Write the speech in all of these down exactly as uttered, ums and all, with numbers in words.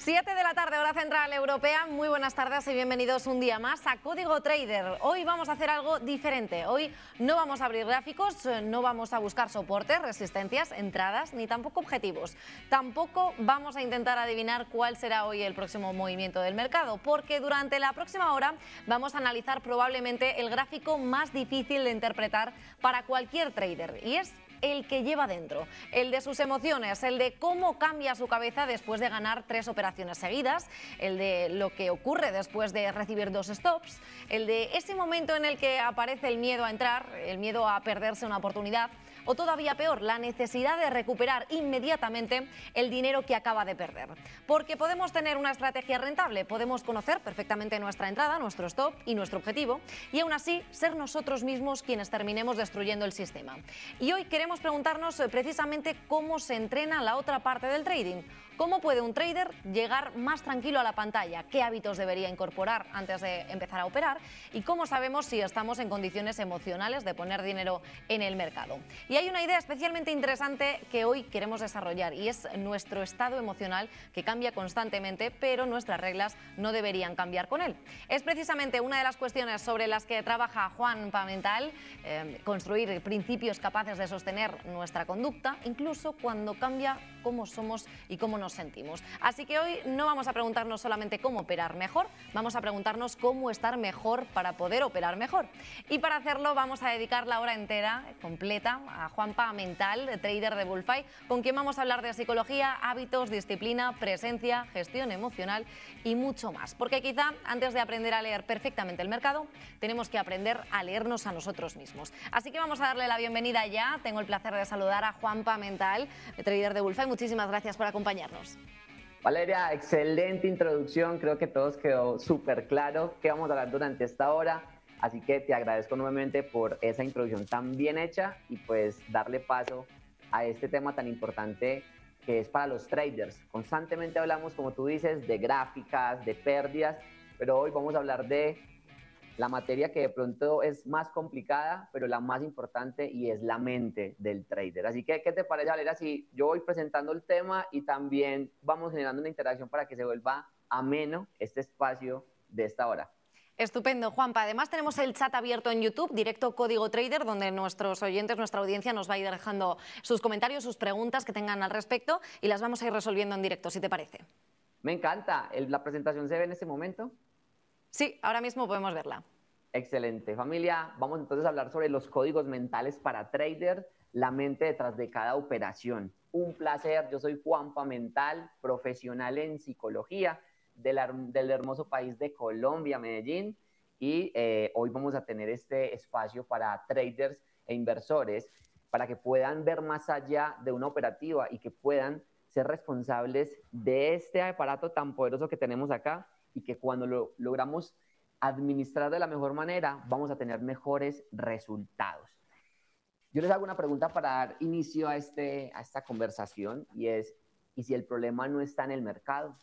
siete de la tarde, hora central europea. Muy buenas tardes y bienvenidos un día más a Código Trader. Hoy vamos a hacer algo diferente. Hoy no vamos a abrir gráficos, no vamos a buscar soportes, resistencias, entradas, ni tampoco objetivos. Tampoco vamos a intentar adivinar cuál será hoy el próximo movimiento del mercado, porque durante la próxima hora vamos a analizar probablemente el gráfico más difícil de interpretar para cualquier trader, y es el que lleva dentro, el de sus emociones, el de cómo cambia su cabeza después de ganar tres operaciones seguidas, el de lo que ocurre después de recibir dos stops, el de ese momento en el que aparece el miedo a entrar, el miedo a perderse una oportunidad, o todavía peor, la necesidad de recuperar inmediatamente el dinero que acaba de perder. Porque podemos tener una estrategia rentable, podemos conocer perfectamente nuestra entrada, nuestro stop y nuestro objetivo, y aún así ser nosotros mismos quienes terminemos destruyendo el sistema. Y hoy queremos preguntarnos precisamente cómo se entrena la otra parte del trading. ¿Cómo puede un trader llegar más tranquilo a la pantalla? ¿Qué hábitos debería incorporar antes de empezar a operar? ¿Y cómo sabemos si estamos en condiciones emocionales de poner dinero en el mercado? Y hay una idea especialmente interesante que hoy queremos desarrollar, y es nuestro estado emocional, que cambia constantemente, pero nuestras reglas no deberían cambiar con él. Es precisamente una de las cuestiones sobre las que trabaja Juan Pamental, eh, construir principios capaces de sostener nuestra conducta, incluso cuando cambia cómo somos y cómo nos sentimos. Así que hoy no vamos a preguntarnos solamente cómo operar mejor, vamos a preguntarnos cómo estar mejor para poder operar mejor. Y para hacerlo vamos a dedicar la hora entera, completa, a Juanpa Mental, trader de Bullfy, con quien vamos a hablar de psicología, hábitos, disciplina, presencia, gestión emocional y mucho más. Porque quizá antes de aprender a leer perfectamente el mercado, tenemos que aprender a leernos a nosotros mismos. Así que vamos a darle la bienvenida ya. Tengo el placer de saludar a Juanpa Mental, trader de Bullfy. Muchísimas gracias por acompañarnos. Valeria, excelente introducción, creo que todos quedó súper claro qué vamos a hablar durante esta hora, así que te agradezco nuevamente por esa introducción tan bien hecha y pues darle paso a este tema tan importante que es para los traders. Constantemente hablamos, como tú dices, de gráficas, de pérdidas, pero hoy vamos a hablar de la materia que de pronto es más complicada, pero la más importante, y es la mente del trader. Así que, ¿qué te parece, Valeria, si yo voy presentando el tema y también vamos generando una interacción para que se vuelva ameno este espacio de esta hora? Estupendo, Juanpa. Además tenemos el chat abierto en YouTube, directo Código Trader, donde nuestros oyentes, nuestra audiencia nos va a ir dejando sus comentarios, sus preguntas que tengan al respecto, y las vamos a ir resolviendo en directo, si te parece. Me encanta. ¿La presentación se ve en este momento? Sí, ahora mismo podemos verla. Excelente. Familia, vamos entonces a hablar sobre los códigos mentales para trader, la mente detrás de cada operación. Un placer. Yo soy Juanpa Mental, profesional en psicología del, del hermoso país de Colombia, Medellín, y eh, hoy vamos a tener este espacio para traders e inversores para que puedan ver más allá de una operativa y que puedan ser responsables de este aparato tan poderoso que tenemos acá, y que cuando lo logramos administrar de la mejor manera, vamos a tener mejores resultados. Yo les hago una pregunta para dar inicio a, este, a esta conversación, y es, ¿y si el problema no está en el mercado?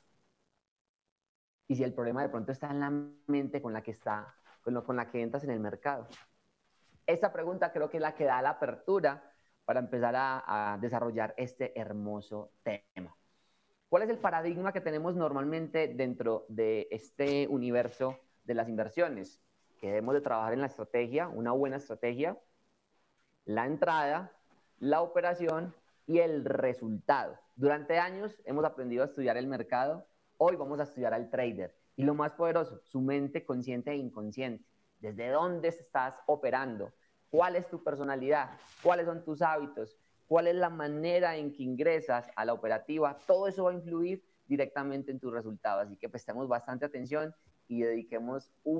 ¿Y si el problema de pronto está en la mente con la que, está, con, lo, con la que entras en el mercado? Esta pregunta creo que es la que da la apertura para empezar a, a desarrollar este hermoso tema. ¿Cuál es el paradigma que tenemos normalmente dentro de este universo de las inversiones? Que debemos de trabajar en la estrategia, una buena estrategia, la entrada, la operación y el resultado. Durante años hemos aprendido a estudiar el mercado, hoy vamos a estudiar al trader. Y lo más poderoso, su mente consciente e inconsciente. ¿Desde dónde estás operando? ¿Cuál es tu personalidad? ¿Cuáles son tus hábitos? ¿Cuál es la manera en que ingresas a la operativa? Todo eso va a influir directamente en tus resultados. Así que prestemos bastante atención y dediquemos un